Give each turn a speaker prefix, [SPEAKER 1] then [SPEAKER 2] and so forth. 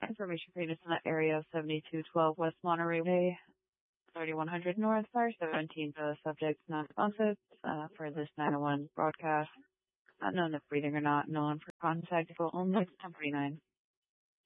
[SPEAKER 1] Information for units in that area: 7212 West Monterey Way, 3100 North, Fire 17. The subject not responsive for this 901 broadcast. Not known if breathing or not. Known for contact. Only 1049.